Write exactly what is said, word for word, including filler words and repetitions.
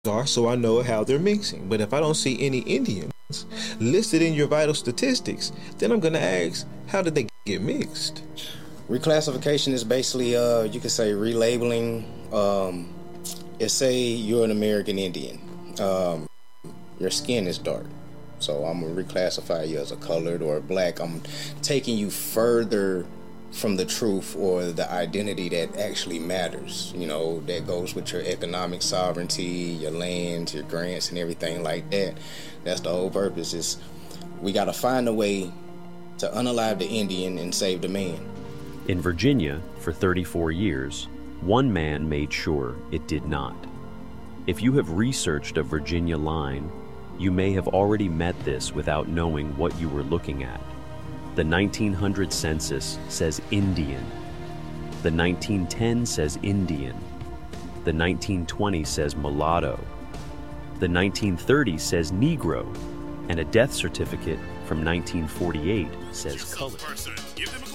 are so I know how they're mixing. But if I don't see any Indians listed in your vital statistics, then I'm going to ask, how did they get mixed? Reclassification is basically, uh, you could say, relabeling. Um, it's say you're an American Indian. Um, your skin is dark. So I'm going to reclassify you as a colored or a black. I'm taking you further from the truth or the identity that actually matters. You know, that goes with your economic sovereignty, your lands, your grants, and everything like that. That's the whole purpose. Is we got to find a way to unalive the Indian and save the man. In Virginia, for thirty-four years, one man made sure it did not. If you have researched a Virginia line, you may have already met this without knowing what you were looking at. The nineteen hundred census says Indian. The nineteen ten says Indian. The nineteen twenty says mulatto. The nineteen thirty says Negro. And a death certificate from nineteen forty-eight says colored.